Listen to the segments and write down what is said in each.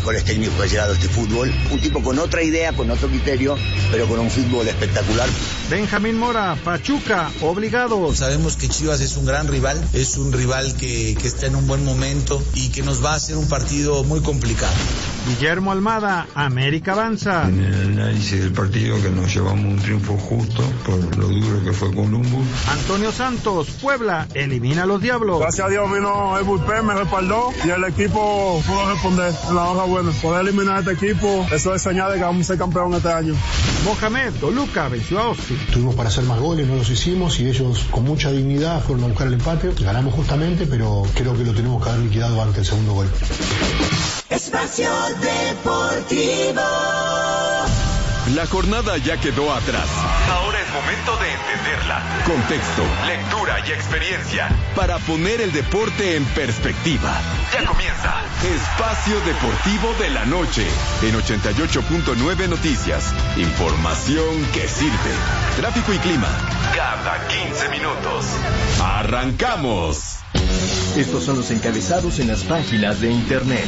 mejores técnicos que ha llegado a este fútbol. Un tipo con otra idea, con otro criterio, pero con un fútbol espectacular. Benjamín Mora, Pachuca, obligados. Sabemos que Chivas es un gran rival, es un rival que está en un buen momento y que nos va a hacer un partido muy complicado. Guillermo Almada, América avanza. En el análisis del partido que nos llevamos un triunfo justo por lo duro que fue Columbus. Antonio Santos, Puebla, elimina a los Diablos. Gracias a Dios vino el bullpen, me respaldó y el equipo pudo responder en la hora buena. Poder eliminar a este equipo, eso es señal de que vamos a ser campeón este año. Mohamed, Toluca, venció a Austin. Tuvimos para hacer más goles, no los hicimos y ellos con mucha dignidad fueron a buscar el empate. Ganamos justamente, pero creo que lo tenemos que haber liquidado antes del segundo gol. Espacio Deportivo. La jornada ya quedó atrás. Ahora es momento de entenderla. Contexto, lectura y experiencia para poner el deporte en perspectiva. Ya comienza Espacio Deportivo de la Noche en 88.9 Noticias. Información que sirve. Tráfico y clima cada 15 minutos. ¡Arrancamos! Estos son los encabezados en las páginas de internet.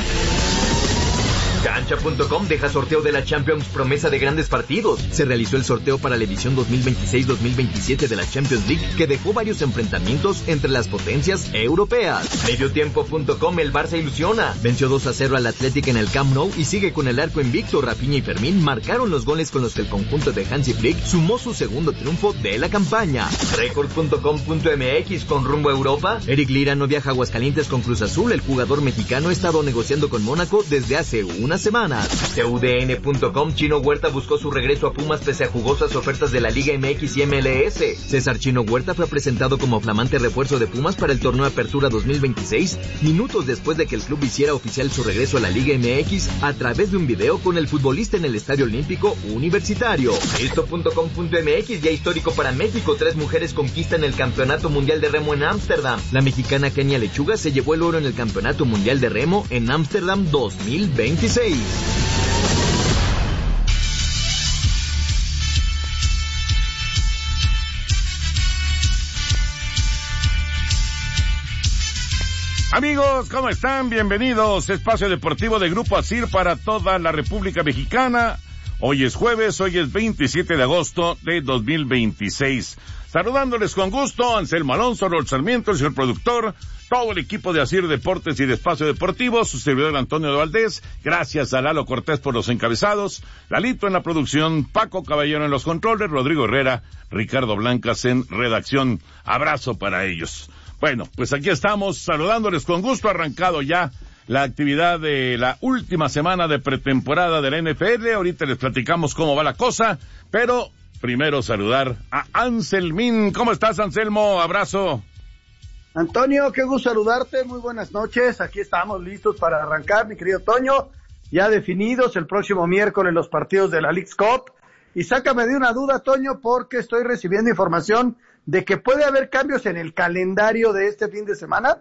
Cancha.com deja sorteo de la Champions promesa de grandes partidos. Se realizó el sorteo para la edición 2026-2027 de la Champions League que dejó varios enfrentamientos entre las potencias europeas. Mediotiempo.com, el Barça ilusiona. Venció 2-0 al Athletic en el Camp Nou y sigue con el arco invicto. Rafinha y Fermín marcaron los goles con los que el conjunto de Hansi Flick sumó su segundo triunfo de la campaña. Record.com.mx, con rumbo a Europa. Eric Lira no viaja a Aguascalientes con Cruz Azul. El jugador mexicano ha estado negociando con Mónaco desde hace unas semanas. CUDN.com, Chino Huerta buscó su regreso a Pumas pese a jugosas ofertas de la Liga MX y MLS. César Chino Huerta fue presentado como flamante refuerzo de Pumas para el torneo Apertura 2026, minutos después de que el club hiciera oficial su regreso a la Liga MX a través de un video con el futbolista en el Estadio Olímpico Universitario. Esto.com.mx, ya histórico para México, 3 mujeres conquistan el Campeonato Mundial de Remo en Ámsterdam. La mexicana Kenia Lechuga se llevó el oro en el Campeonato Mundial de Remo en Ámsterdam 2026. Amigos, ¿cómo están? Bienvenidos. Espacio Deportivo de Grupo ASIR para toda la República Mexicana. Hoy es jueves, hoy es 27 de agosto de 2026. Saludándoles con gusto, Anselmo Alonso, Rol Sarmiento, el señor productor, todo el equipo de ASIR Deportes y de Espacio Deportivo, su servidor Antonio de Valdés, gracias a Lalo Cortés por los encabezados, Lalito en la producción, Paco Caballero en los controles, Rodrigo Herrera, Ricardo Blancas en redacción. Abrazo para ellos. Bueno, pues aquí estamos saludándoles con gusto, arrancado ya la actividad de la última semana de pretemporada de la NFL. Ahorita les platicamos cómo va la cosa, pero primero saludar a Anselmín. ¿Cómo estás, Anselmo? Abrazo. Antonio, qué gusto saludarte, muy buenas noches, aquí estamos listos para arrancar, mi querido Toño, ya definidos el próximo miércoles los partidos de la Leagues Cup, y sácame de una duda, Toño, porque estoy recibiendo información de que puede haber cambios en el calendario de este fin de semana.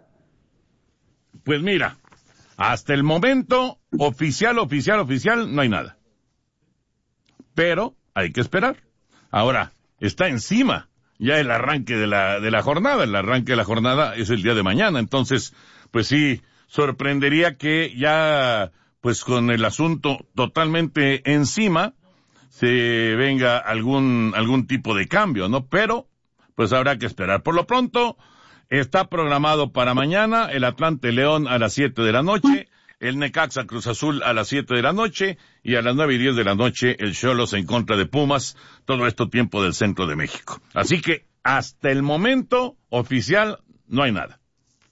Pues mira, hasta el momento, oficial, no hay nada. Pero hay que esperar. Ahora, está encima ya el arranque de la jornada. El arranque de la jornada es el día de mañana. Entonces, pues sí, sorprendería que ya, pues con el asunto totalmente encima, se venga algún tipo de cambio, ¿no? Pero, pues habrá que esperar. Por lo pronto, está programado para mañana el Atlante León a las 7 de la noche, el Necaxa Cruz Azul a las 7 de la noche, y a las 9:10 de la noche el Xolos en contra de Pumas, todo esto tiempo del centro de México. Así que, hasta el momento oficial, no hay nada.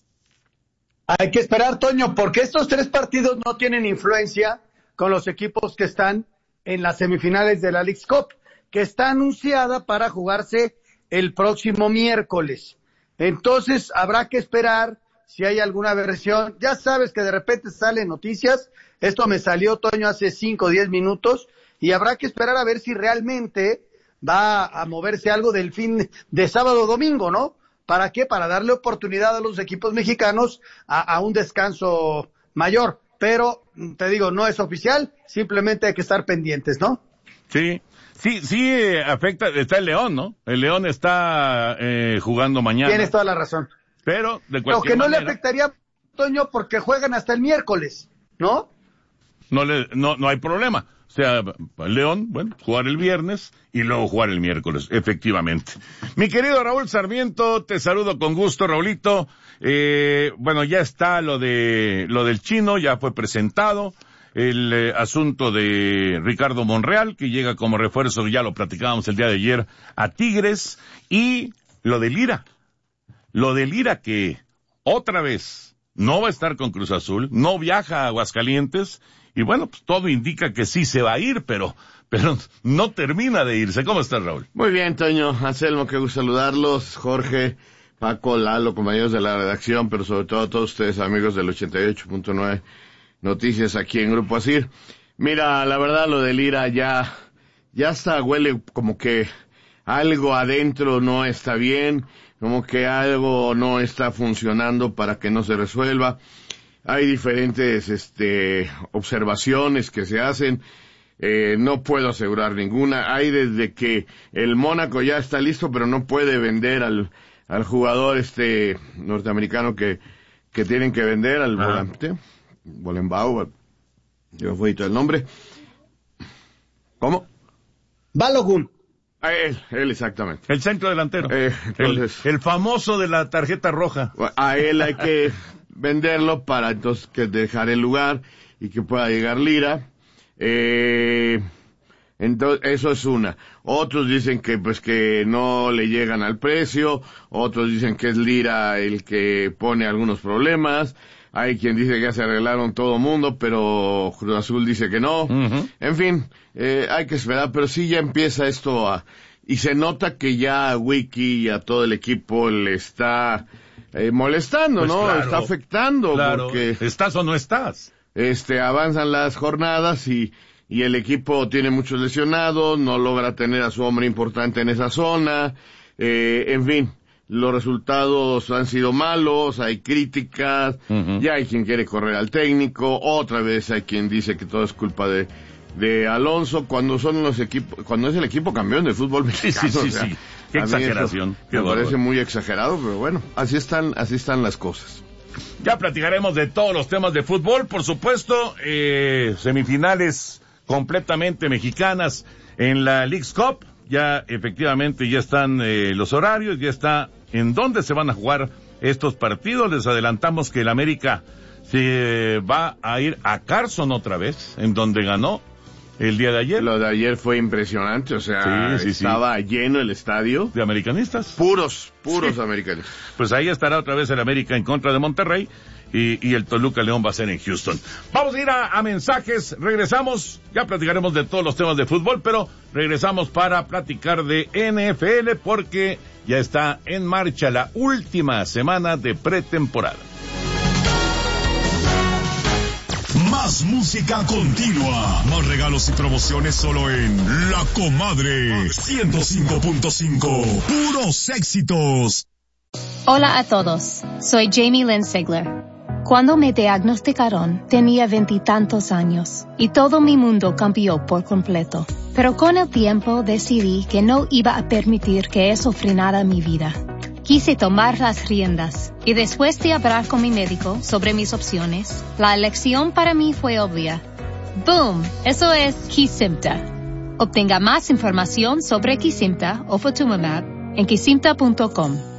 Hay que esperar, Toño, porque estos 3 partidos no tienen influencia con los equipos que están en las semifinales de la Leagues Cup, que está anunciada para jugarse el próximo miércoles. Entonces, habrá que esperar si hay alguna versión. Ya sabes que de repente salen noticias. Esto me salió, Toño, hace 5 o 10 minutos, y habrá que esperar a ver si realmente va a moverse algo del fin de sábado o domingo, ¿no? ¿Para qué? Para darle oportunidad a los equipos mexicanos a un descanso mayor. Pero, te digo, no es oficial, simplemente hay que estar pendientes, ¿no? Sí, afecta, está el León, ¿no? El León está jugando mañana. Tienes toda la razón. Pero, de cualquier manera. Lo que no manera, le afectaría, Toño, porque juegan hasta el miércoles, ¿no? no hay problema. O sea, León, bueno, jugar el viernes y luego jugar el miércoles, efectivamente. Mi querido Raúl Sarmiento, te saludo con gusto, Raulito. Bueno, ya está lo del chino, ya fue presentado. El asunto de Ricardo Monreal, que llega como refuerzo, ya lo platicábamos el día de ayer, a Tigres. Y lo de Lira. Lo de Lira, que otra vez no va a estar con Cruz Azul, no viaja a Aguascalientes. Y bueno, pues todo indica que sí se va a ir, pero no termina de irse. ¿Cómo estás, Raúl? Muy bien, Toño. Anselmo, qué gusto saludarlos. Jorge, Paco, Lalo, compañeros de la redacción, pero sobre todo a todos ustedes, amigos del 88.9 Noticias aquí en Grupo Asir. Mira, la verdad, lo de Lira ya hasta huele como que algo adentro no está bien, como que algo no está funcionando para que no se resuelva. Hay diferentes observaciones que se hacen, no puedo asegurar ninguna. Hay desde que el Mónaco ya está listo, pero no puede vender al jugador norteamericano que tienen que vender, al volante, Bolenbau, yo fui todo el nombre. ¿Cómo? Balogun. Él exactamente. El centro delantero. Entonces, el famoso de la tarjeta roja. A él hay que venderlo para entonces que dejar el lugar y que pueda llegar Lira. Entonces, eso es una. Otros dicen que pues que no le llegan al precio, otros dicen que es Lira el que pone algunos problemas. Hay quien dice que ya se arreglaron todo mundo, pero Cruz Azul dice que no. Uh-huh. En fin, hay que esperar, pero sí ya empieza esto y se nota que ya a Wiki y a todo el equipo le está molestando, pues ¿no? Claro, está afectando. Claro. Porque ¿estás o no estás? Avanzan las jornadas y el equipo tiene muchos lesionados, no logra tener a su hombre importante en esa zona, en fin. Los resultados han sido malos, hay críticas, uh-huh. Ya hay quien quiere correr al técnico, otra vez hay quien dice que todo es culpa de Alonso, cuando es el equipo campeón de fútbol mexicano. Sí. Qué exageración. Me parece muy exagerado, pero bueno, así están las cosas. Ya platicaremos de todos los temas de fútbol, por supuesto, semifinales completamente mexicanas en la Leagues Cup. Ya efectivamente ya están los horarios, ya está en dónde se van a jugar estos partidos. Les adelantamos que el América se va a ir a Carson otra vez, en donde ganó el día de ayer. Lo de ayer fue impresionante, o sea, estaba lleno el estadio. ¿De americanistas? Puros americanistas. Pues ahí estará otra vez el América en contra de Monterrey. Y el Toluca León va a ser en Houston. Vamos a ir a mensajes, regresamos, ya platicaremos de todos los temas de fútbol, pero regresamos para platicar de NFL porque ya está en marcha la última semana de pretemporada. Más música continua, más regalos y promociones solo en La Comadre 105.5, puros éxitos. Hola a todos, soy Jamie Lynn Sigler. Cuando me diagnosticaron, tenía 20 y tantos años, y todo mi mundo cambió por completo. Pero con el tiempo decidí que no iba a permitir que eso frenara mi vida. Quise tomar las riendas, y después de hablar con mi médico sobre mis opciones, la elección para mí fue obvia. ¡Boom! Eso es Kesimpta. Obtenga más información sobre Kesimpta o Ofatumumab en kesimpta.com.